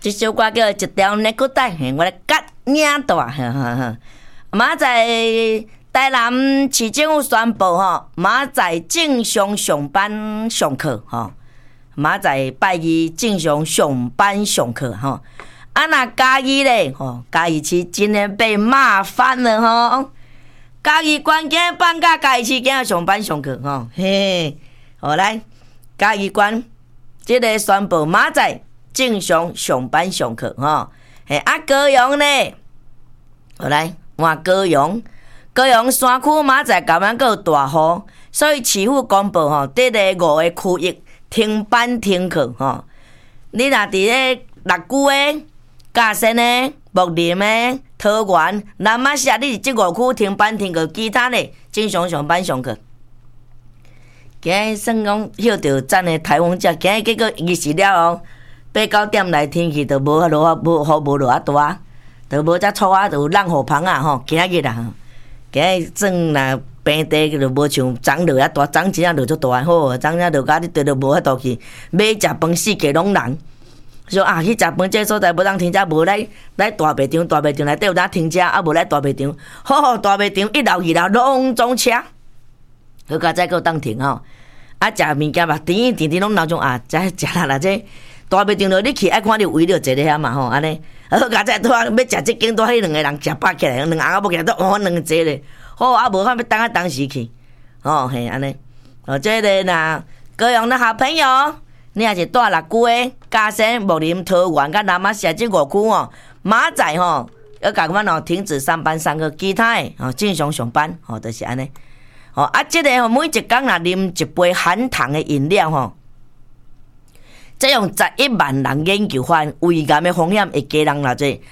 这首歌叫一条内裤带，我来夹领大，明仔台南市政府宣布吼，明仔正常上班上课吼，明仔拜二正常上班上课吼。啊那嘉义咧吼，嘉义市今天被骂翻了吼。嘉义县今日放假，嘉义市今日上班上课吼，嘿，好来嘉义县即个宣布明仔正常上班上课吼，嘿啊高雄咧，好来换高雄山区明仔今晚有大雨，所以市府公布吼，伫个5个区域停班停课吼。你若伫咧六区诶、嘉善诶、木林诶、桃园、南马社，你是即5区停班停课，其他咧正常上班上课。今日算讲歇着赞的台风假，今日结果日时了哦，8、9点来天气就无落无雨无落啊大，就无遮错啊，就有冷雨芳啊吼。今日啦，今日算若平地就无像昨落啊大，昨真正落足大，好，昨下落甲你对着无法度去买食饭，四界拢人。说啊，去食饭这所在无当停车，无来大卖场内底有当停车，啊无来大卖场，好大卖场1楼2楼拢总车，好佳再搁当停吼。啊，食物件嘛，甜拢闹钟啊，再食啦这大卖场落你去爱看你围着坐咧遐嘛吼，安尼，好佳再拄啊要食即间，拄迄2个人食饱起来，2个阿某起来都换2个坐咧，好啊无法要等啊当时去，哦嘿安尼，哦这个若高雄的好朋友。你也是住6区诶，嘉善、木林、桃园、甲南马社这5区哦，明仔吼要甲阮哦停止上班上课，其他诶哦正常上班，吼就是安尼。哦啊，这个吼每一工若啉一杯含糖诶饮料吼，这用11万人研究发现，胃癌诶风险会加人偌济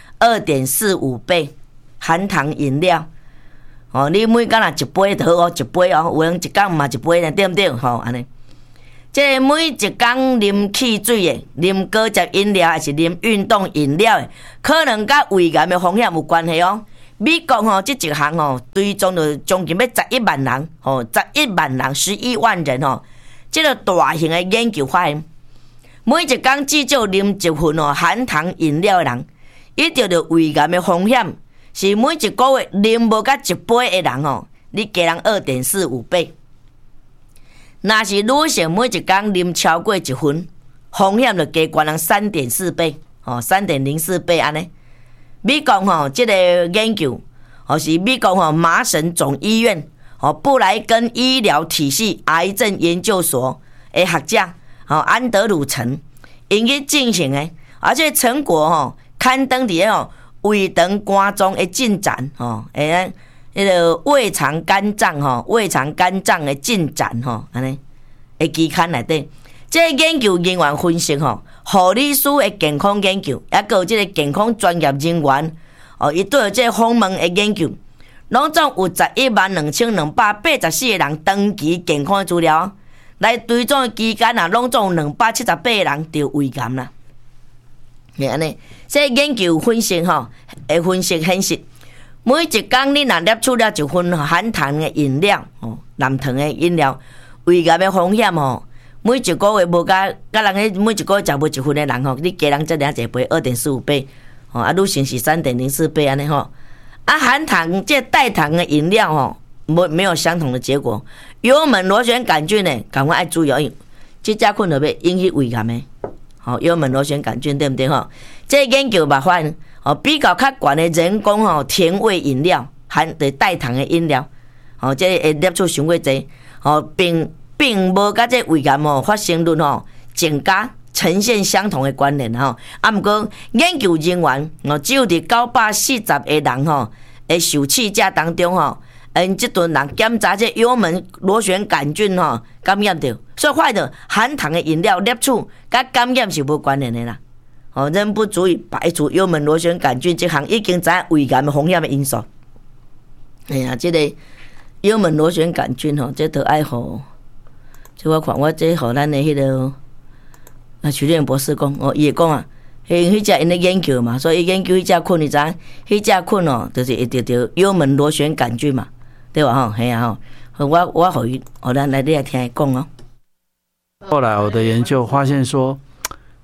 2.45倍含糖饮料。哦，你每工若一杯就好哦，一杯哦，有人一工嘛一杯呢，对不对？吼安尼。这个每一工啉汽水的、啉果汁饮料，还是啉运动饮料的，可能甲胃癌的风险有关系哦。美国吼，这一项吼，追踪了将近要11万人，吼，11万人，11万人吼。这个大型的研究发现，每一工至少啉1份哦含糖饮料的人，伊着着胃癌的风险是每一个月啉无甲1杯的人吼，你加人2.45倍。若是女性每一工啉超过1份，风险就加悬人3.4倍，吼3.04倍安尼。美国吼这个研究，吼是美国吼麻省总医院，吼布莱根医疗体系癌症研究所的学者，吼安德鲁陈，因去进行的，而且成果吼刊登伫吼胃肠肝脏的进展，吼诶。迄个胃肠肝脏吼，胃肠肝脏的进展吼，安尼诶期刊内底，这个研究人员分析吼，护理师的健康研究，也有这个健康专业人员哦，伊对这个访问的研究，拢总有112284个人登记健康资料，来追踪的期间啊，拢总有278个人得胃癌啦。安尼，这个研究分析吼，会分析显示。每一工你若摄取了1份含糖的饮料，哦，含糖的饮料，胃癌的风险吼，每一个月无甲人每一个月食无1份的人吼，你加人这两一杯2.45倍，哦，啊，女性是3.04倍安尼吼，啊，含糖这代糖的饮料吼，没有相同的结果。幽门螺旋杆菌呢，赶快爱注意，这家困就要引起胃癌的，好，幽门螺旋杆菌对不对吼？这研究嘛发现。哦，比较较悬的人工吼甜味饮料，含的代糖的饮料，哦，这会摄取伤过济，哦，并无甲这胃癌吼发生率吼增加呈现相同的关联吼。啊，毋过研究人员哦，只有伫940个人吼的受试者当中吼，因即阵人检查这幽门螺旋杆菌吼感染着，所以发现含糖的饮料摄取甲感染是无关联的啦。哦，仍不足以排除幽门螺旋杆菌这项已经知影胃癌风险的因素。哎呀，这个幽门螺旋杆菌吼，这都爱好。这我看我这互咱的迄个许炼博士讲，哦，伊会讲啊，迄只因咧研究嘛，所以研究迄只菌，你知影？迄只菌哦，就是会得到幽门螺旋杆菌嘛，对吧？吼，嘿啊吼，我互伊，咱来你来听伊讲哦。 后来我的研究发现说。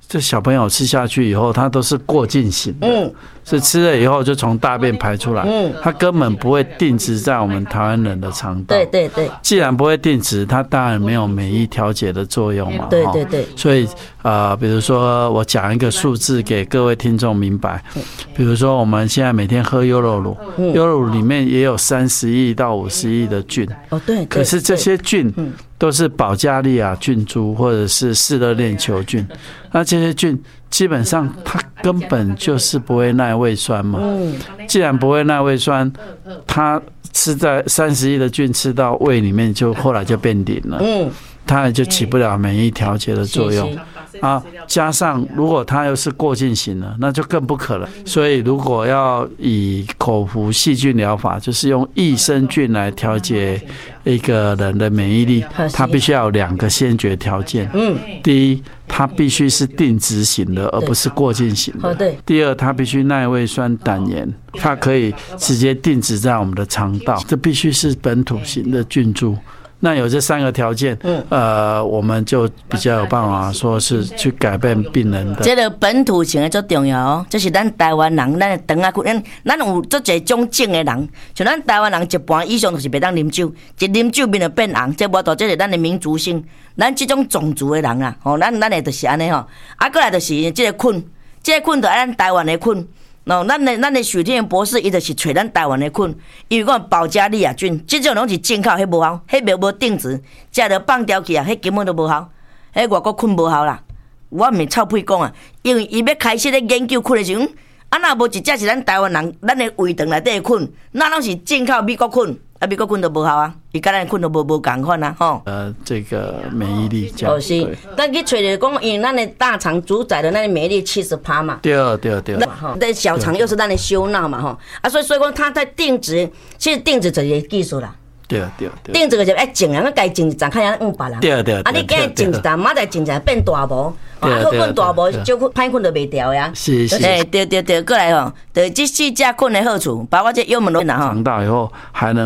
这小朋友吃下去以后，他都是过境型的，所以吃了以后就从大便排出来，它根本不会定植在我们台湾人的肠道。 对对对， 既然不会定植，它当然没有免疫调节的作用嘛。 对对对， 所以比如说我讲一个数字给各位听众明白，比如说我们现在每天喝优酪乳，优酪乳里面也有30亿到50亿的菌。 哦对， 可是这些菌都是保加利亚菌株或者是嗜热链球菌，那这些菌基本上它根本就是不会耐胃酸嘛。既然不会耐胃酸，它吃在30亿的菌吃到胃里面，就后来就变零了。它也就起不了免疫调节的作用啊。加上如果它又是过境型的，那就更不可能。所以如果要以口服细菌疗法，就是用益生菌来调节一个人的免疫力，它必须要有2个先决条件。第一，它必须是定植型的，而不是过境型的。第二，它必须耐胃酸胆盐，它可以直接定植在我们的肠道，这必须是本土型的菌株。那有这3个条件，我们就比较有办法说是去改变病人的。 这个本土性的最重要哦，这是咱台湾人，咱的肠啊，咱有足侪种症的人，像咱台湾人一半以上就是袂当啉酒，一啉酒面就变红，这无道这是咱的民族性，咱这种种族的人啊，吼，咱的就是安尼吼，啊，过来就是这个菌，这个菌就爱咱台湾的菌。咱的许天博士伊就是找咱台湾的菌，因为讲保加利亚菌，这种拢是进口，迄无效，迄无定植，食着放掉去啊，迄根本都无效，迄外国菌无效啦。我毋是臭屁讲啊，因为伊要开始咧研究菌的时候，啊那无一只是咱台湾人，咱的胃肠内底的菌，那拢是进口美国菌，啊美国菌都无效啊，伊甲咱的菌都无共款啊，吼。 这个免疫力这样。 是，咱去找着讲，因为咱的大肠主宰的咱的免疫力70%嘛。对。那小肠又是咱的收纳嘛，吼啊，所以讲它在定植，其实定植就是一个技术啦。 对， 定植个就爱种人，该种一丛，看人别人。 对。 啊，你今日种一丛，明仔种一丛变大毛，好菌大毛，少歹菌就袂掉呀。 是。 对，过来吼，就这4只菌的好处，包括这幽门螺呐吼。 肠道以后还能